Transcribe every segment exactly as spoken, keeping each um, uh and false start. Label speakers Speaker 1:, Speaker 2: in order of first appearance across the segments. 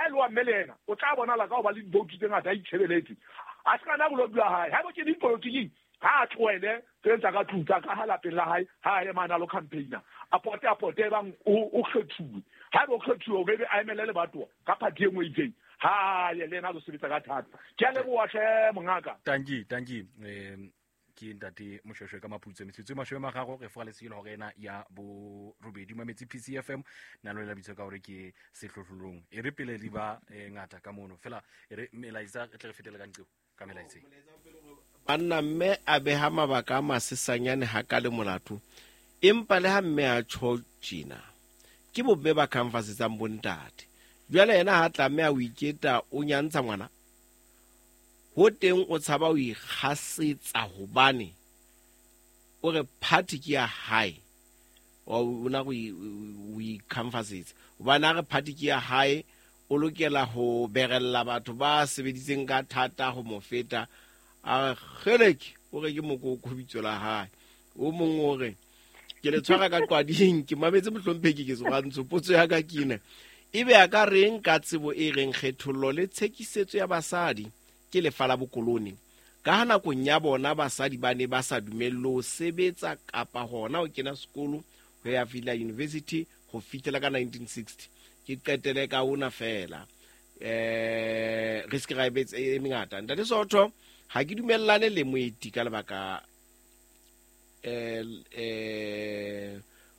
Speaker 1: le wa melena o tla bona la ka o ba le vote tse ngata itshebeletse a se kana go lobya hae ha bo ke dipolitiki ha tloele tsetsa ka tutsa ka hala pela hae ha e mana lo campaigner apote apote bang o kgethuwe ha bo kgethuwe be be a emele le batho ka party engwe itseng ha ye lena go sebetsa ka thata ke a le go washe mongaka
Speaker 2: tangi tangi um ke ntate moshweshwe ka maputse metsotso mashwe magago re fa le selo go rena ya bo robedi mo metsi P C F M na lo la bitso ka gore ke sehlohlolong e re pele di ba ngata ka mono fela e re melaitsa e tle re fetele ka ntse ka melaitse
Speaker 3: banna mme a beha mabaka a masesanyane ha ka le molato empa le ha mme a tjhotjina ke bomme ba canvas tsa mbontate jwale yena ha tla mme a o iketa o nyantsha ngwana ho teng o tshaba o ikgasetsa hobane o re party ke ya hae o na go we canvasetsa bana re party ke ya hae o lokela ho berella batho ba sebeditseng ka thata ho mo feta a kheleke o re ke mokoko bitso la hae o mongwe o re ke le tshwara ka qwading ke mametse mohlompheki ke tsogantso potso ya ka kine ebe a ka reng ka tsebo e reng kgethollo le tshekisetso ya basadi ke le fala bokoloni ka hana go nya bona basadi ba ne ba sa dumello sebetsa kapa hona o kena sekolo ho ya fila university go fitela ka nineteen sixty ke qetele ka una fela eh re scribe e mengata ntate Sotho ha ke dumellane le moeti ka lebaka eh eh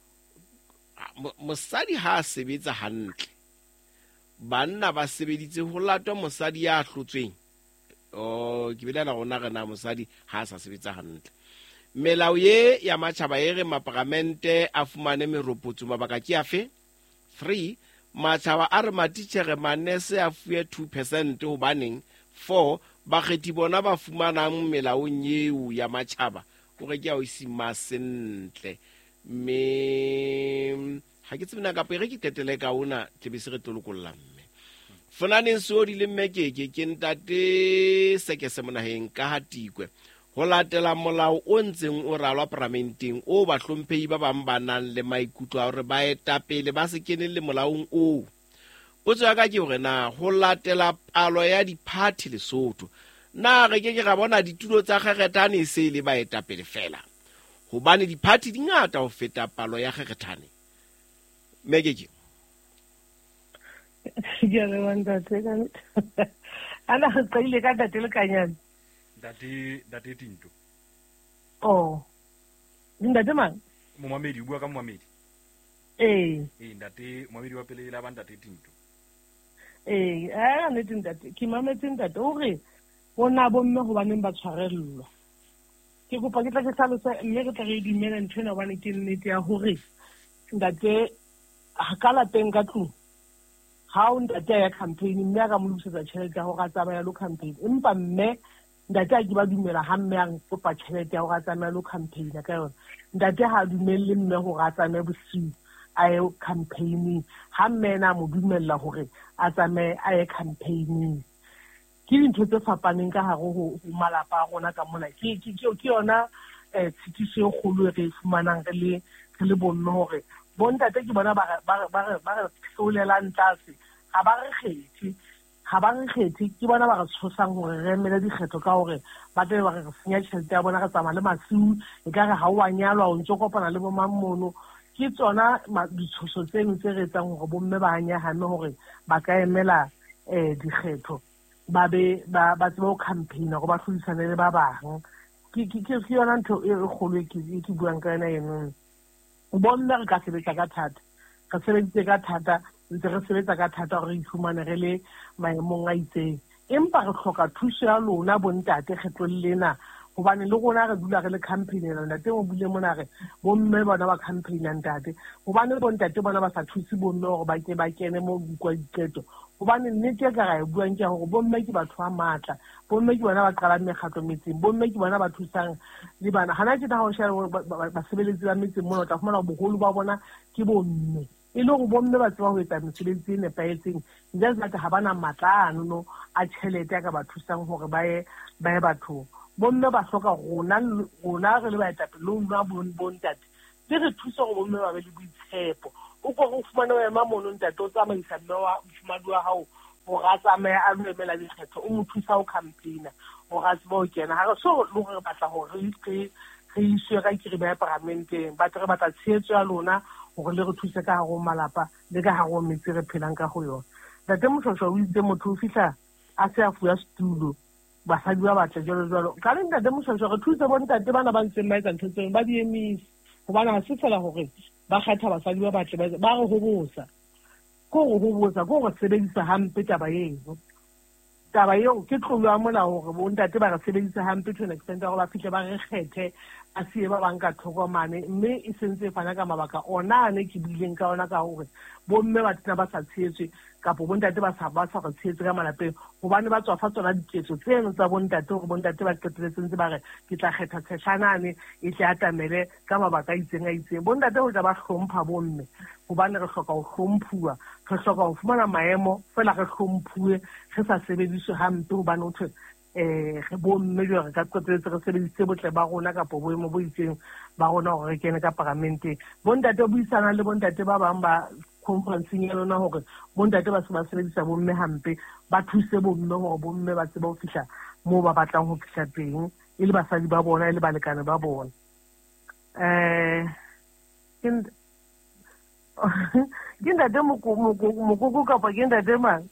Speaker 3: mosadi ha sebetsa hantle banna ba sebeditse ho latwa mosadi ya hlotsweng o ke bilela gona rena mosadi ha sa sebetsa hantle melao ye ya matšhaba e re maparamente a fumane meropotso mabaka ke afe three matšhaba a re matitšhere manese a fuwe two percent ho baneng four bakgethi bona ba fumanang melaong yeo ya matšhaba o re ke a o isima sentle me ha ke tsebana ka pere ke tetele ka ona tebese re tolokolla mme fonaneng so di le mmekeke ke ntate seke se monaheng ka hatikwe go latela molao o ntseng o ralwa parlamenteng o ba hlomphei ba bang ba nang le maikutlo a hore ba eta pele ba se kene le molaong o potso ya ka ke hore na go latela palo ya di-party Lesotho na re ke ke ga bona ditulo tsa kgekgethane se le ba eta pele fela hobane di-party di ngata ho feta palo ya kgekgethane mekeke
Speaker 4: ya le wanda tsena ana ga tsile ka date le kanyana
Speaker 2: date date tinto
Speaker 4: oh ndate man
Speaker 2: mo mamedi bua ka mo mamedi
Speaker 4: eh
Speaker 2: eh ndate mamedi wa pele la banda date tinto
Speaker 4: eh a ne ndate ki mametse ndate o re bona bo mme go baneng ba tshwarellwa ke go pa ke tla ke tlhalosa mme ke tla re dimela ntshena bana ke nnete ya hore ndate ha kala teng ka tlu ha o ndate ya campaign mme ka molusetsa tšhelete ya go ga tsamaya lo campaign empa mme ndate a ke ba dumela ha mme ang kopa tšhelete ya go ga tsamaya lo campaign ka yona ndate ha dumelle mme go ga tsamaya bosiu a ye campaigning ha mme na mo dumella hore a tsamaye a ye campaigning ke dintho tse fapaneng ka hare go malapa a rona ka mona ke ke ke yona eh tshitiso e kgolo re fumanang re le re le bonno hore bontate ke bona ba ba ba ba hlolelang tlase ha ba re kgethi ha ba re kgethi ke bona ba re tshosang hore re emele dikgetho ka hore ba tle ba re senya tšhelete ya bona ka tsama le masiu e ka re ha o a nyalwa o ntse kopana le bo mammono ke tsona ditshoso tseno tse re etsang hore bomme ba nyahame hore ba ka emela eh dikgetho ba be ba ba tsebo campaign go ba hlodisana le ba bang ke ke ke yona ntho e kgolo ke ke buang ka yona eno bomme re ka sebetsa ka thata re sebeditse ka thata ntse re sebetsa ka thata gore re ifumane re le maemong a itseng empa re hloka thuso ya lona bontate kgetlollena gobane le gona re dula re le campaign ela ntate mo bule mona re bomme bona ba campaign ya ntate gobane bontate bona ba sa thusi bomme gore ba ke ba kene mo bukwa diketo gobane nnete ka ga e buang ke gore bomme ke batho ba matla bomme ke bona ba qala mekgatlo metseng bomme ke bona ba thusang le bana hana ke ta ho share ba sebeletsi ba metseng mona tla fumana bogolo ba bona ke bomme e le go bomme ba tswa ho etsa mesebetsi ne paetseng ntse ba ha bana matlano no a tšhelete ka ba thusang hore ba ye ba ye batho bomme ba hloka rona rona re le ba eta pele nna bontate le re thusa go bomme ba be le boitshepo o go go fumana wa mamono ntate o tsamaisa mme wa mfumadi wa hao gore a tsamaye a lo emela dikgetho o mo thusa go campaigna gore a tsebe go kena ga re so le gore batla gore re iswe ka kiri ba ya parlamenteng batho re batla tsheetso ya lona gore le re thuse ka gare go malapa le ka gare go metse re phelang ka go yone. Ntate Moshweshwe o itse motho o fitlha a se a fuya setulo basadi ba batle jalo jalo ka le Ntate Moshweshwe re thuse bontate bana ba ntseng ba etsa ntho tseno ba di emise gobane ga se fela gore ba kgetha basadi ba batle ba re go botsa ko go go botsa ko go sebedisa hampe taba eno taba eo ke tlolo ya molao gore bontate ba re sebedisa hampe to an extent gore ba fihle ba re kgethe a sie ba banka tlhokomane mme e sentse e fana ka mabaka ona ane ke buileng ka ona ka gore bomme ba tena ba sa tshetswe kapo bontate ba sa ba sa go tshetse ka malapeng gobane ba tswa fa tsona diketso tseno tsa bontate gore bontate ba qeteletse ntse ba re ke tla kgetha tsheshanane e tle atamele ka mabaka a itseng a itseng bontate go tla ba hlompha bomme gobane re hloka go hlomphuwa re hloka go fumana maemo fela re hlomphuwe re sa sebediswe hampe gobane o thwe eh re bomme jo re ka qeteletse re sebeditse botle ba rona kapo boemo bo itseng ba rona gore re kene ka parlamenteng bontate buisana le bontate ba bang ba conferenceng ya lona gore bontate ba se ba sebedisa bomme hampe ba thuse bomme gore bomme ba tsebe go fihla moo ba batlang go fihla teng e le basadi ba bona e le balekane ba bona eh ke ntate mokoko kapa ke ntate mang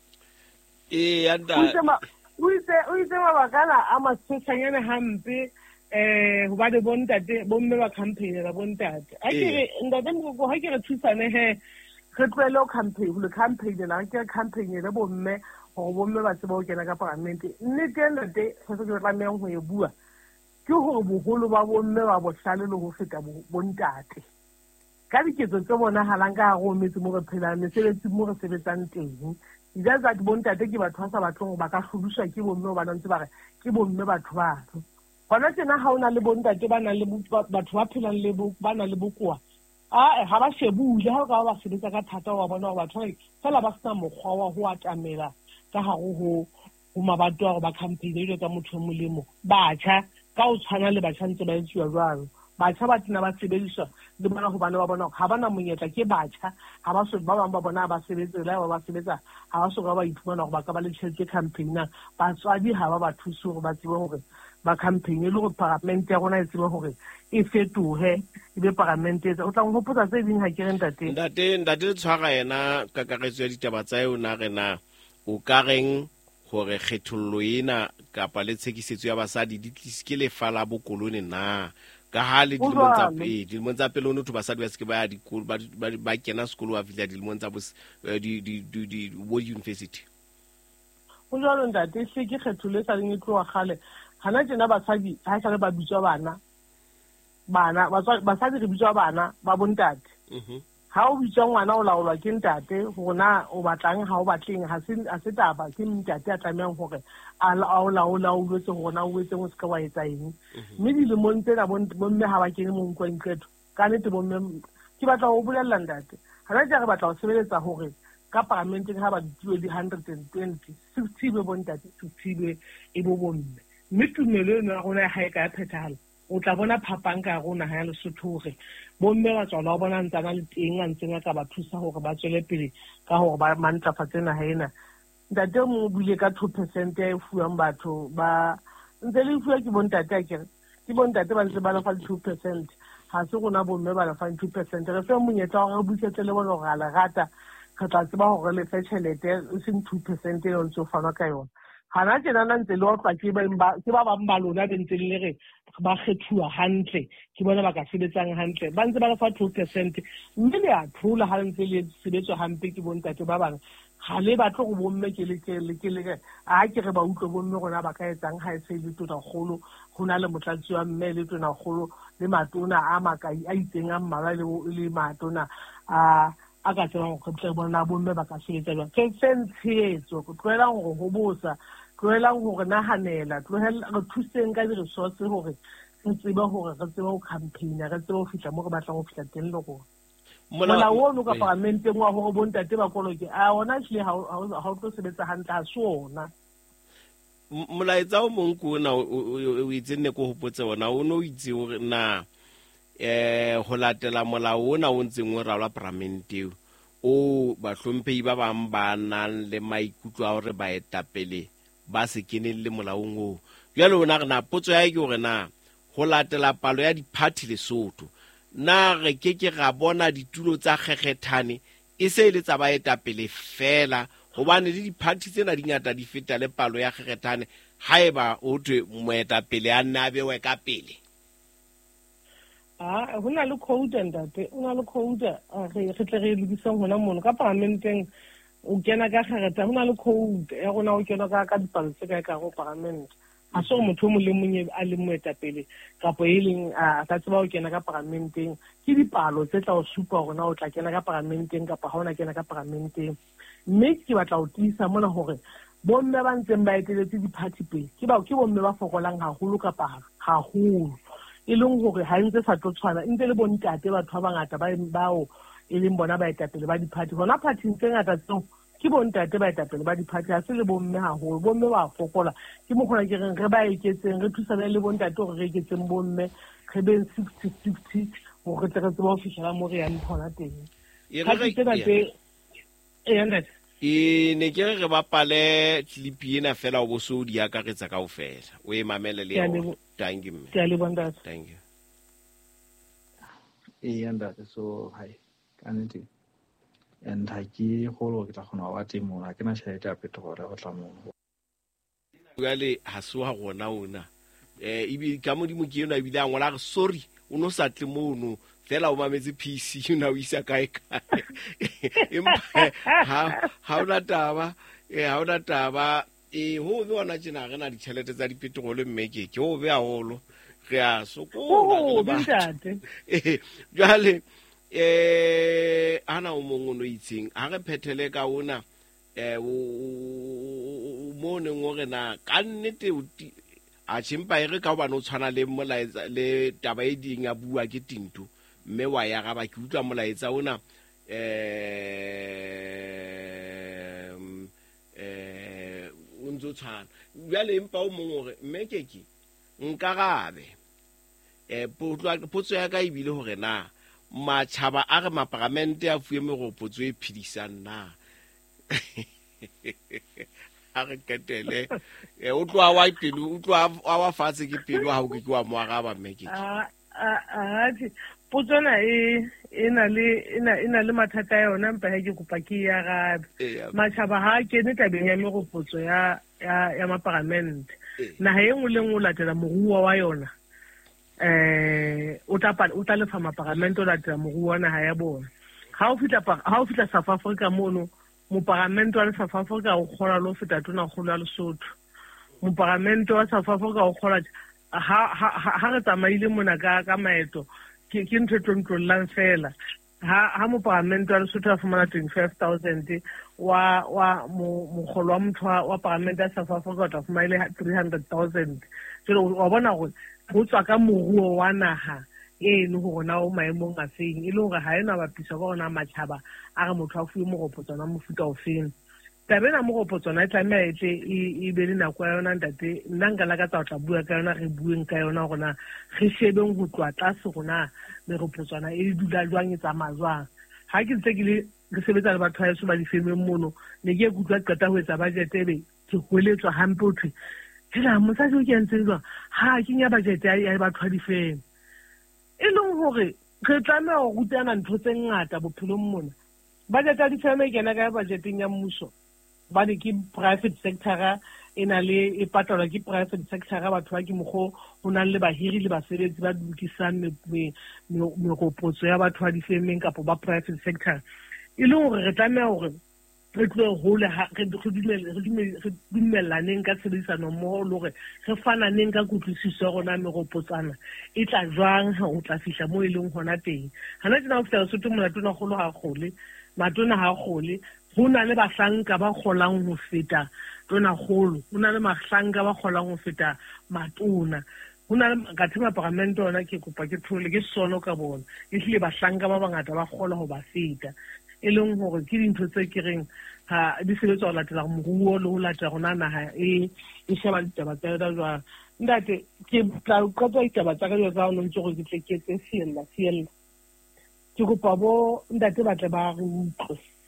Speaker 3: e yanda
Speaker 4: o itse mabakana a masesanyane hampe eh gobane bontate bomme ba campaignela bontate a kere ntate mokoko ga ke re thusane he re tloele o campaign le campaignela ke campaignele bomme gore bomme ba tsebe go kena ka parlamente nnete ntate se se ke tlamehang go e bua ke gore bogolo ba bomme ba botlhale le go feta bontate ka diketso tse bonagalang ka gare go metse mo re phelang mesebetsi mo re sebetsang teng ida tsa bontate ke batho ba sa batlong ba ka hlodiswa ke bomme ba ntse ba re ke bomme batho batho gona tsena ga ona le bontate ba nang le batho ba phelang le ba nang le bokoa a ga ba shebule ga ka ba sebetsa ka thata wa bona gore batho fela ba sena mokgwa wa go atamela ka gago go go mabato a go ba campaign ile ka motho mo lemo batjha ka o tshwana le batjha ntse ba etsiwa jwalo batjha ba tena ba sebediswa le bona go bana ba bona ga bana monyetla ke batjha ga ba so ba bang ba bona ba sebetsela ba ba sebetsa ga ba so ba iphumana go ba ka ba le tshetse campaign ba tswadi ha ba ba thuso go ba tsebe gore ba campaign le go parliament ya rona e tsebe gore e fetohe e be parliament e o tla go potsa tse ding ha ke re ntate
Speaker 3: ntate ntate le tshwara yena ka kagetso ya ditaba tsa yona rena o ka reng gore kgethollo ena kapa le tshekisetso ya basadi di tliske le fala bokolone na ka ha le dilemong tsa pele dilemong tsa pele ono thuba basadi ba se ke ba ya dikolo ba kena sekolo wa fitla dilemong tsa di di di wo university
Speaker 4: o jalo ntate se ke kgethollo sa leng e tloa gale hana tsena basadi ha sa le ba bitswa bana bana basadi re bitswa bana ba bontate
Speaker 3: mhm
Speaker 4: ha o bitswa ngwana o laolwa ke ntate gona o batlang ha o batleng ha se a se taba ke ntate a tlamehang gore a o laola o letse gona o etse go se ka wa etsa eng mme di le montena bomme ha ba kene mo nkwa nketho ka nete bomme ke batla go bolella ntate hana ja re batla go sebeletsa gore ka parlamenteng ha ba ditwe di one hundred twenty sixty be bontate sixty be e bo bomme mme tumelo eno ya rona ya hae ka ya phethagala o tla bona phapang ka rona ha ya Lesotho gore bomme ba tswala o bona ntsana le teng a ntseng ka ba thusa gore ba tswele pele ka gore ba mantlafatse na haena ntate mo bule ka two percent ya fuang batho ba ntse le fuwa ke bontate a kere ke bontate ba ntse ba la fa two percent ha se gona bomme ba la fa two percent re fe monyetla gore re busetse le bona gore a le rata re tla tseba gore le fe tšhelete e seng two percent e ntse o fanwa ka yona hana tjena na ntse le o tla ke ba ke ba bang ba lona be ntse le re ba kgethuwa hantle ke bona ba ka sebetsang hantle ba ntse ba lefa two percent mme le a thola ha ntse le sebetswa hampe ke bontate ba bang ga le batle go bomme ke le ke le ke le a ke re ba utlwe bomme gona ba ka etsang ha e se le tona golo gona le motlatsi wa mme le tona golo le matona a makai a itseng a mmala le le matona a a ka tsela go tle bona bomme ba ka sebetsa jwang ke sentshetso go tloela go go botsa tloela go re nahanela tloela re thuseng ka di resource gore re tsebe gore re tsebe go campaign re tsebe go fitla mo re batlang go fitla teng le go mola wono ka parlamenteng wa gore bontate ba koloke a ona hle ha ha tlo sebetsa hantle ha se ona
Speaker 3: molaetsa o mong ko na o itse nne go hopotse ona o no itse gore na eh ho latela molao ona o ntseng o ralwa parlamenteng o batlhomphehi ba bang ba nang le maikutlo a hore baetapele ba se kenelle molaong oo. Jwale ona re na potso ya ke hore na ho latela palo ya di-party Lesotho na re ke ke ga bona ditulo tsa kgekgethane e se ile tsa baetapele fela hobane le di-party tsena di ngata di feta le palo ya kgekgethane haeba o thwe moetapele a nna a bewe ka pele.
Speaker 4: Ah, ho na le code ntate, ho na le code re re tle re lebisang hona mono ka parlamenteng o kena ka kgereta, ho na le code ya rona o kena ka ka dipalo tse ka ka go parlament. A so motho mo le monnye a le moetapele kapo e leng a ka tseba o kena ka parlamenteng ke dipalo tse tla o supa hore na o tla kena ka parlamenteng kapa ha ona kena ka parlamenteng. Mme ke batla o tisa mona hore bomme ba ntseng ba eteletse di-party pele ke ba ke bomme ba fokolang haholo kapa haholo e leng hore ha ntse sa tlo tshwana ntse le bontate batho ba bangata ba bao e leng bona ba etapele ba di-party hona party tse ngata tseo ke bontate ba etapele ba di-party ha se le bomme haholo bomme ba fokola ke mo gona ke reng re ba eketseng re thusa le bontate hore re eketseng bomme re beng sixty fifty hore tle re tseba ho fihlela mo re yang hona teng party tsena tse e ntate
Speaker 3: e ne ke re bapale clip ena fela o bo so di akaretsa kaofela o e mamele le yona. Thank you. Thank you.
Speaker 5: E ntate so hai kanete and ha ke holo ke tla khona wa temo ha ke na tšhelete ya petrol go tla mono
Speaker 3: jwale ha se wa gona ona eh ibi ka modimo ke yona ibile a ngola re sorry o no sa tle mono fela o mametse P C o na o isa kae kae ha ha ona taba eh ha ona taba e ho be ona tsena re na ditšhelete tsa dipetrol mme ke ke ho be a holo re a sokola
Speaker 4: o bintate
Speaker 3: eh jwale eh ana o mongwe no itseng ha re phethele ka ona eh o mone ngore na ka nnete a tshimpa ere ka bana o tshwana le molaetsa le taba e ding a bua ke tinto mme wa ya ga ba ke utlwa molaetsa ona eh eh unzo tshwana jale empa o mongwe gore mme keke nka gabe eh potso ya ka ibile hore na matšhaba a re maparamente a fuwe meropotso e phedisang na a re ketele o tloa wa pelo o tloa wa fatshe ke pelo ha o ke wa mo araba mmeke
Speaker 4: a a potsona e ena le ena ena le mathata ya yona mpa he ke kopa ke ya gabe matšhaba ha ke ne tabeng ya meropotso ya ya ya maparamente na ha engwe le ngwe latela moruo wa yona eh o tla o tla lefa maparamente o latela moruo wa naha ya bona ha o fitla ha o fitla South Africa mono mo parliament wa South Africa o khola lo feta tona kholo ya Lesotho mo parliament wa South Africa o khola ha ha re tsamaile mona ka ka maeto ke ke ntho tlontlolang fela ha ha mo parliament wa Lesotho a fumana twenty-five thousand wa wa mo kholo wa motho wa parliament ya South Africa o tla fumana three hundred thousand so wa bona go go tswa ka moruo wa naha e le go gona o maemong a feng e le gore ha ena bapisa go gona matšhaba a re motho a fuwe mogopotswana mofuta o feng tabena mogopotswana e tlamea etle e be le nako ya yona ntate nna nka laka tsa o tla bua ka yona re bueng ka yona gona re shebeng go tloa tlase gona megopotswana e dula jwang e tsamaya jwang ha ke ntse ke le ke sebetsa le batho ba eso ba difemeng mono ne ke kutlwa qeta ho etsa budget e be ke hweletswa hampe o thwe hela mosadi o ke ntse jwa ha ke nya budget ya batho ba difeme e leng hore re tlamea go rutana ntho tse ngata bophelong mona budget ya difeme e kena ka budgeting ya mmuso ba di ke private sector e na le e patalwa ke private sector batho ba ke mogo ho na le bahiri le basebetsi ba dukisang meropotso ya batho ba difemeng kapo ba private sector e leng hore re tlamea hore re tlo hole re dumellaneng ka tshebedisano mmoho le hore re fananeng ka kutlwisiso ya rona meropotsana e tla jwang ha o tla fihla mo e leng hona teng hana tsena o fihla Lesotho molatona kgolo ha kgole matona ha kgole ho na le bahlanka ba kgolang ho feta tona kgolo ho na le mahlanka ba kgolang ho feta matona ho na le ka thema parliament ona ke kopa ke thole ke sono ka bona e hlile bahlanka ba bangata ba kgola ho ba feta e leng hore ke dintho tse ke reng ha di sebetsa go latela moruo le go latela gona naha e e sheba ditaba tsa yona jwang ntate ke tla qotsa ditaba tsa ka jo tsa ono ntse go ke tle ke tse fiela fiela ke kopa bo ntate ba tle ba re utlwe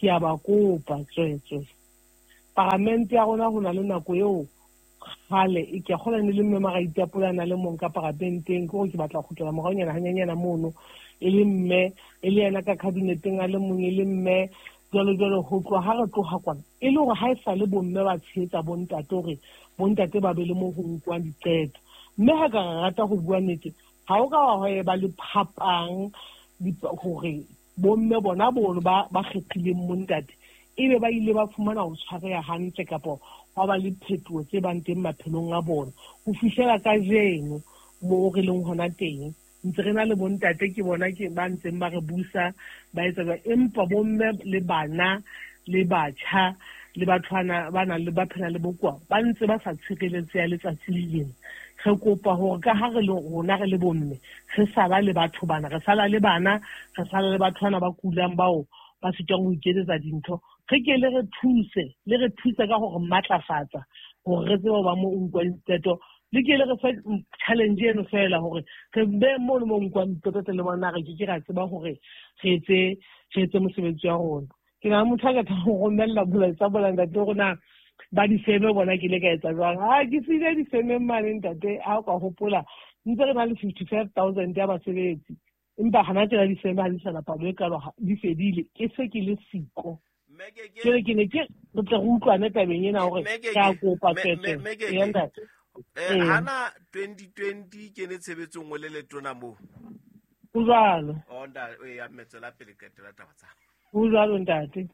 Speaker 4: ke a ba kopa tswetswe paramente ya rona go na le nako eo gale e ke gola ne le mme maga itapolana le mong ka parlamenteng go ke batla go tlola moganyana hanyanyana mono e le mme e le ena ka cabineteng a le mong e le mme jalo jalo go tloa ha re tloga kwana e le gore ha e sa le bomme ba tshetsa bontate gore bontate ba be le mo go nkwang diqeto mme ha ka rata go bua nnete ha o ka wa ho ba le phapang gore bomme bona bono ba ba kgethileng montate ebe ba ile ba fumana go tshwareya hantle kapo wa ba le phetogo tse bang teng maphelong a bona go fihlela ka jeno mo re leng hona teng ntse re na le bontate ke bona ke ba ntseng ba re busa ba etsa ba empa bomme le bana le batjha le bathwana ba na le ba phela le bokwa ba ntse ba sa tshireletse ya letsatsi le leng re kopa gore ka ha re le rona re le bomme re sala le batho bana re sala le bana re sala le bathwana ba kulang bao ba sitang go iketsetsa dintho re ke le re thuse le re thuse ka gore matlafatsa gore re tseba ba mo unkwa diteto le ke le re fa challenge eno fela gore re be mo mo unkwa diteto le bona re ke ke ra tseba gore re etse re etse mosebetsi wa rona ke na motho ka tla go romella bula tsa bolanda te gona ba di feme bona ke le ka etsa jwang ha ke sile di feme mane ntate a ka hopola ntse re na le fifty-five thousand ya basebetsi empa hana tsela di feme ha di sana palo e kalo di fedile ke se ke le siko ke re ke ne ke re tle go utlwane tabeng ena gore ka kopa tete ya ntate
Speaker 3: eh hana twenty twenty ke ne tshebetsong o le letona mo
Speaker 4: o jalo
Speaker 3: onda e ya metsela pele ka tela taba tsa
Speaker 4: o jalo ntate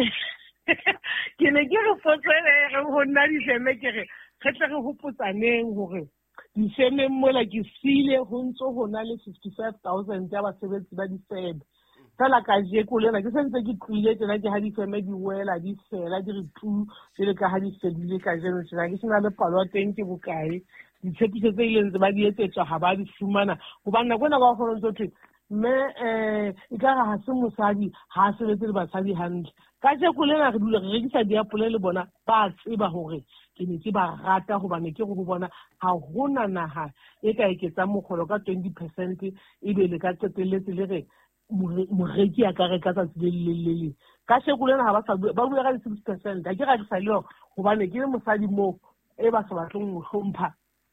Speaker 4: ke ne ke re fotsele re go nna di feme ke re re tle re hopotsaneng gore di feme mola ke sile go ntso go na le fifty-five thousand ya basebetsi ba di feme fela ka je ko lena ke sentse ke tlile tsena ke ha di feme di wela di fela di re tu le ka ha di fedile ka jeno tsena ke sena le palo teng ke bokae di tshepiso tse ileng tse ba di etsetswa ha ba di fumana go banna gona ba go ntse tse me eh e ka ga se mosadi ha se le basadi hantle ka je ko lena re dula re rekisa diapole le bona ba tseba hore ke ne ke ba rata go bane ke go bona ha hona naha e ka eketsa mogolo ka twenty percent e be le ka tseteletse le re moreki a ka reka tsa tsilelelele ka shekulena ha ba sa ba bua ka six percent a ke ga ke sa le go bane ke le mosadi mo e ba sa batlong go hlompha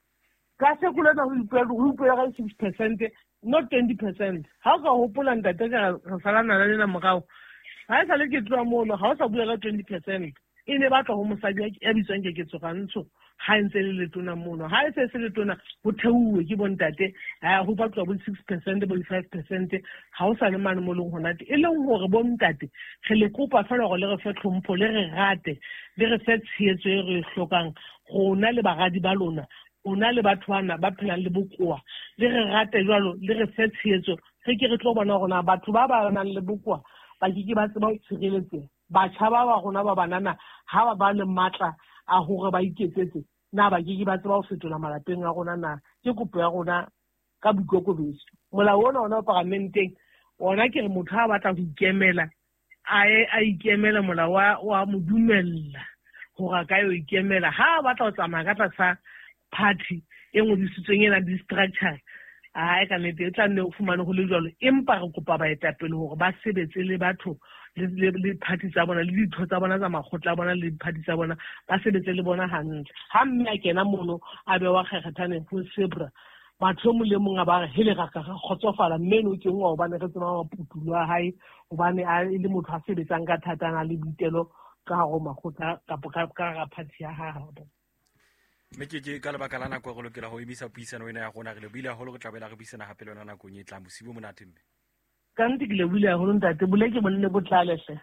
Speaker 4: ka shekulena go ipela go ipela ka six percent not twenty percent ha ka hopola ntate ka re salana le nna mogao ha sa le ke tswa mo no ha o sa bua ka twenty percent e ne batla go mosadi ya bitswang ke ke tsogantsho ha ntse le letona mono ha e se se letona go theuwe ke bontate ha go batla bo six percent bo five percent ha o sa le mane mo leng hona te e leng gore bontate ge le kopa fela go le re fe tlhompho le re rate le re fe tsheetso e re hlokang gona le bagadi ba lona ona le batho bana ba phelang le bokoa le re rate jwalo le re fe tsheetso ge ke re tlo bona gona batho ba ba nang le bokoa ba ke ke ba tseba go tshireletsega batjha ba ba gona ba banana ha ba ba le matla a hore ba iketsetse na ba ke ke ba tseba go fetola malapeng a rona na ke kopo ya rona ka boikokobetso molao ona ona parlamenteng ona ke re motho a batla go ikemela a a ikemela molao wa mo dumella gore ka yo ikemela ha a batla go tsamaya ka tlasa party e ngodisitsweng ena di structure a ka nete tla nne o fumane go le jalo empa re kopa baetapele gore ba sebetse le batho le party tsa bona le ditho tsa bona tsa magotla a bona le party tsa bona ba sebetse le bona hantle ha mme a kena mono a be wa kgekgethane go sebra batho mo le mong a ba hele ga ka khotsofala mme no ke ngwa ba ne re tsena ga putulo a hae obane a le motho a sebetsang ka thatana le bitelo ka go magotla ka ka ga party ya hae
Speaker 2: mme ke ke ka lebaka la nako go lokela go emisa puisano ena ya gona re le buile go le go tlabela re buisana gape le yona nako e tla mosibo monate mme
Speaker 4: ka ntse ke le buile go le ntate bole ke bonne botlalehle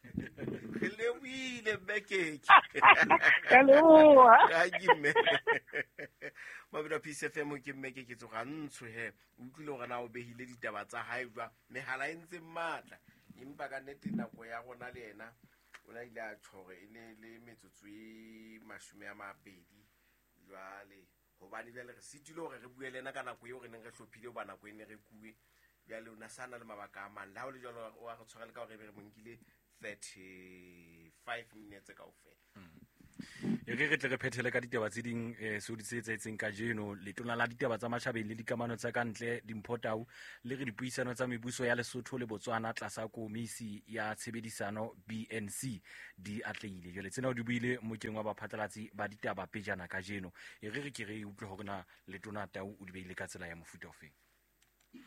Speaker 3: ke le buile bekeke
Speaker 4: ka le o
Speaker 3: ga gimme ba bira P C F M ke mme ke ke tsoga ntsho he o utlwile go na o behile ditaba tsa hae jwa megala e ntse matla impa ka nete nako ya gona le ena o na ile a tshore e ne le metsotso e mashome a mabedi jwale gobane bjale re sitile gore re bue lena ka nako eo re neng re hlophile ba nako e ne re kue bjale o na sana le mabaka a mang le ha o le jalo wa re tshwarele ka gore re re monkile thirty-five minutes kaofela
Speaker 2: e re re tle re phethele ka ditaba tse ding eh, seo di se etsetseng ka jeno letona la ditaba tsa matjhabeng le dikamano tsa ka ntle dimphotau le re dipuisano tsa mebuso ya Lesotho le Botswana tlasa komisi ya tshebedisano B N C di atlehile jwale tsena o di buile mokeng wa baphatlalatsi ba ditaba pejana ka jeno e re re ke re utlwe hore na letona Tau o di beile ka tsela ya mofuta ofeng.